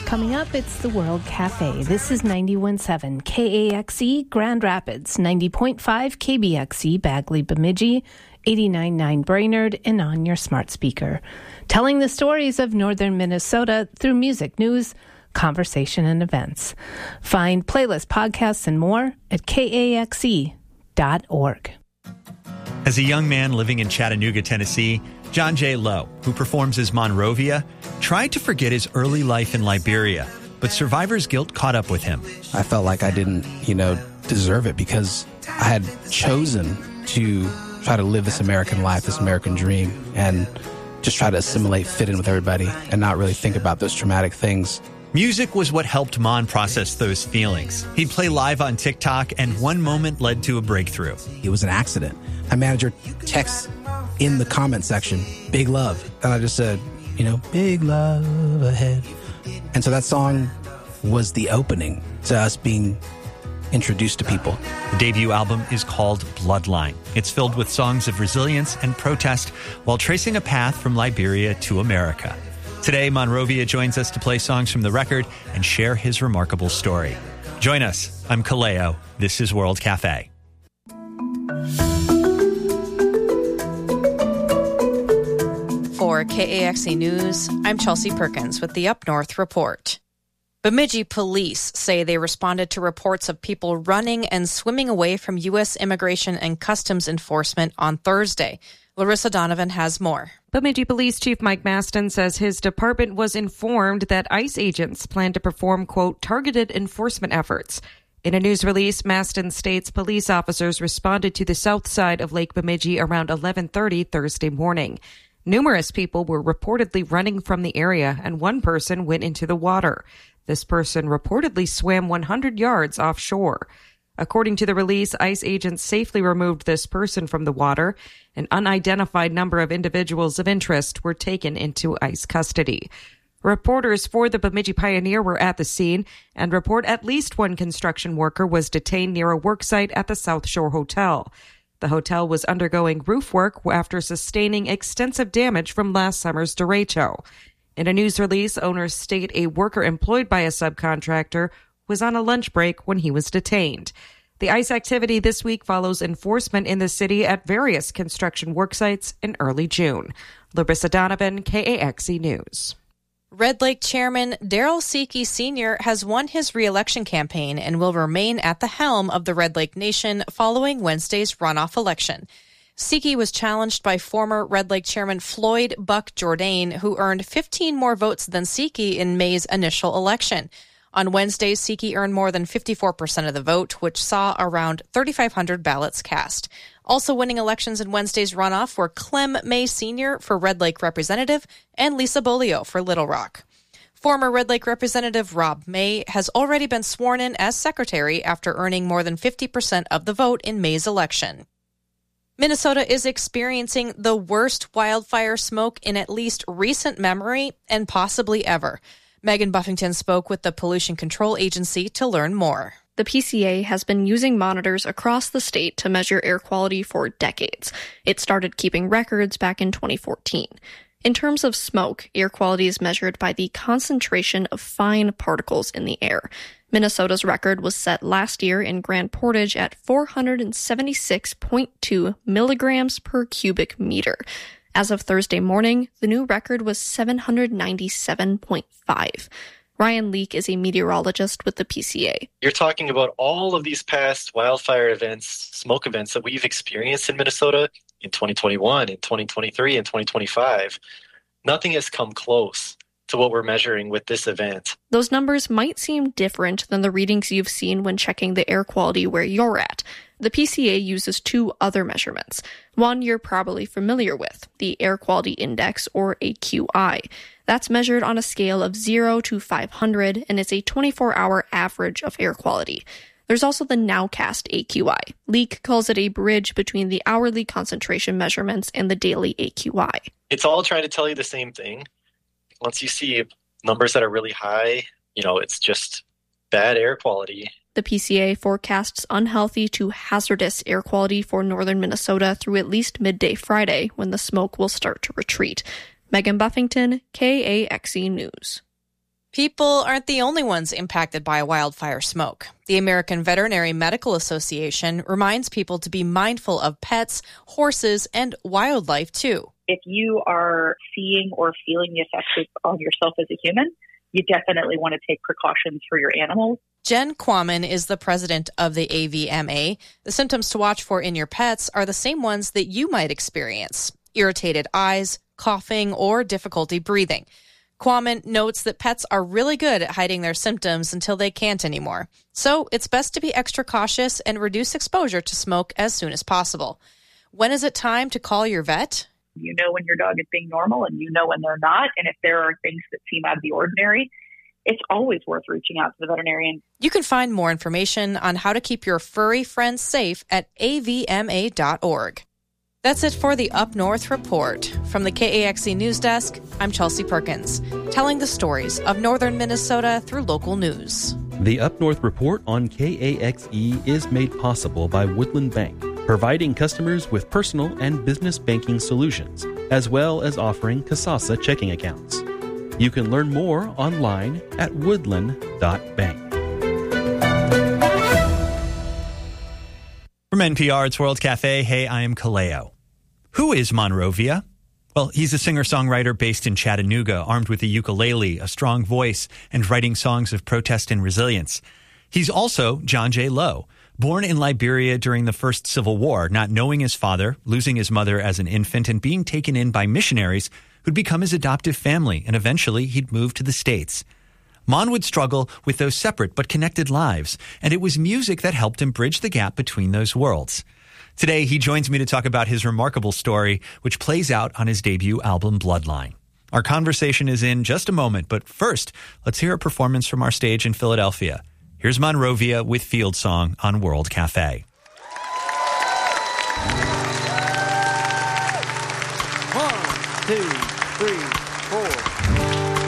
Coming up, it's the World Cafe. This is 91.7 KAXE Grand Rapids, 90.5 KBXE Bagley Bemidji, 89.9 Brainerd, and on your smart speaker. Telling the stories of northern Minnesota through music, news, conversation, and events. Find playlists, podcasts, and more at kaxe.org. As a young man living in Chattanooga, Tennessee, John J. Lowe, who performs as Monrovia, tried to forget his early life in Liberia, but survivor's guilt caught up with him. I felt like I didn't, deserve it because I had chosen to try to live this American life, this American dream, and just try to assimilate, fit in with everybody, and not really think about those traumatic things. Music was what helped Mon process those feelings. He'd play live on TikTok, and one moment led to a breakthrough. It was an accident. My manager texts in the comment section, "Big love." And I just said, "Big love ahead." And so that song was the opening to us being introduced to people. The debut album is called Bloodline. It's filled with songs of resilience and protest while tracing a path from Liberia to America. Today, Monrovia joins us to play songs from the record and share his remarkable story. Join us. I'm Kaleo. This is World Cafe. For KAXE News, I'm Chelsea Perkins with the Up North Report. Bemidji police say they responded to reports of people running and swimming away from U.S. Immigration and Customs Enforcement on Thursday. Larissa Donovan has more. Bemidji Police Chief Mike Maston says his department was informed that ICE agents plan to perform, quote, targeted enforcement efforts. In a news release, Maston states police officers responded to the south side of Lake Bemidji around 11:30 Thursday morning. Numerous people were reportedly running from the area, and one person went into the water. This person reportedly swam 100 yards offshore. According to the release, ICE agents safely removed this person from the water. An unidentified number of individuals of interest were taken into ICE custody. Reporters for the Bemidji Pioneer were at the scene and report at least one construction worker was detained near a worksite at the South Shore Hotel. The hotel was undergoing roof work after sustaining extensive damage from last summer's derecho. In a news release, owners state a worker employed by a subcontractor was on a lunch break when he was detained. The ICE activity this week follows enforcement in the city at various construction worksites in early June. Larissa Donovan, KAXE News. Red Lake Chairman Darrell Seeke Sr. has won his re-election campaign and will remain at the helm of the Red Lake Nation following Wednesday's runoff election. Seeke was challenged by former Red Lake Chairman Floyd Buck Jourdain, who earned 15 more votes than Seeke in May's initial election. On Wednesday, Seeke earned more than 54% of the vote, which saw around 3,500 ballots cast. Also winning elections in Wednesday's runoff were Clem May Sr. for Red Lake Representative and Lisa Bolio for Little Rock. Former Red Lake Representative Rob May has already been sworn in as secretary after earning more than 50% of the vote in May's election. Minnesota is experiencing the worst wildfire smoke in at least recent memory and possibly ever. Megan Buffington spoke with the Pollution Control Agency to learn more. The PCA has been using monitors across the state to measure air quality for decades. It started keeping records back in 2014. In terms of smoke, air quality is measured by the concentration of fine particles in the air. Minnesota's record was set last year in Grand Portage at 476.2 milligrams per cubic meter. As of Thursday morning, the new record was 797.5. Ryan Leake is a meteorologist with the PCA. You're talking about all of these past wildfire events, smoke events that we've experienced in Minnesota in 2021, in 2023, and 2025. Nothing has come close to what we're measuring with this event. Those numbers might seem different than the readings you've seen when checking the air quality where you're at. The PCA uses two other measurements. One you're probably familiar with, the Air Quality Index, or AQI. That's measured on a scale of 0 to 500, and it's a 24-hour average of air quality. There's also the Nowcast AQI. Leake calls it a bridge between the hourly concentration measurements and the daily AQI. It's all trying to tell you the same thing. Once you see numbers that are really high, it's just bad air quality. The PCA forecasts unhealthy to hazardous air quality for northern Minnesota through at least midday Friday, when the smoke will start to retreat. Megan Buffington, KAXE News. People aren't the only ones impacted by wildfire smoke. The American Veterinary Medical Association reminds people to be mindful of pets, horses, and wildlife, too. If you are seeing or feeling the effects on yourself as a human, you definitely want to take precautions for your animals. Jen Quammen is the president of the AVMA. The symptoms to watch for in your pets are the same ones that you might experience: irritated eyes, coughing, or difficulty breathing. Quammen notes that pets are really good at hiding their symptoms until they can't anymore. So it's best to be extra cautious and reduce exposure to smoke as soon as possible. When is it time to call your vet? You know when your dog is being normal and you know when they're not. And if there are things that seem out of the ordinary, it's always worth reaching out to the veterinarian. You can find more information on how to keep your furry friends safe at avma.org. That's it for the Up North Report. From the KAXE News Desk, I'm Chelsea Perkins, telling the stories of northern Minnesota through local news. The Up North Report on KAXE is made possible by Woodland Bank, providing customers with personal and business banking solutions, as well as offering Kasasa checking accounts. You can learn more online at woodland.bank. From NPR, it's World Cafe. Hey, I am Kaleo. Who is Monrovia? Well, he's a singer-songwriter based in Chattanooga, armed with a ukulele, a strong voice, and writing songs of protest and resilience. He's also John J. Lowe, born in Liberia during the First Civil War, not knowing his father, losing his mother as an infant, and being taken in by missionaries who'd become his adoptive family, and eventually he'd move to the States. Mon would struggle with those separate but connected lives, and it was music that helped him bridge the gap between those worlds. Today, he joins me to talk about his remarkable story, which plays out on his debut album, Bloodline. Our conversation is in just a moment, but first, let's hear a performance from our stage in Philadelphia. Here's Monrovia with Field Song on World Cafe. 1, 2, 3, 4.